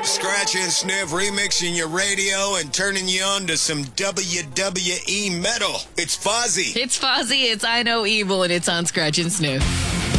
Scratch and Sniff remixing your radio and turning you on to some WWE metal. It's Fozzy. It's Fozzy, it's I Know Evil, and it's on Scratch and Sniff.